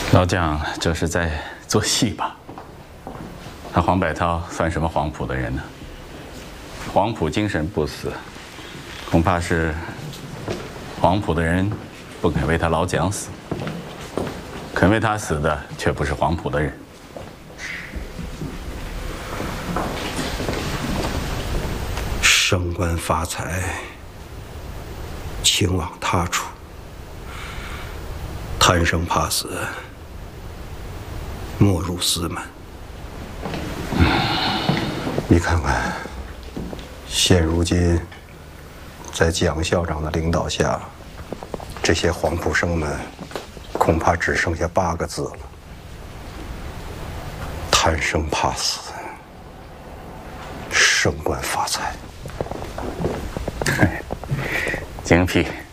老将这是在做戏吧？他黄百韬算什么黄埔的人呢？黄埔精神不死，恐怕是黄埔的人不肯为他老蒋死，肯为他死的却不是黄埔的人。 升官发财，情往他处，贪生怕死，莫入私门。你看看，现如今，在蒋校长的领导下，这些黄埔生们恐怕只剩下8个字了：贪生怕死，升官发财。 精辟。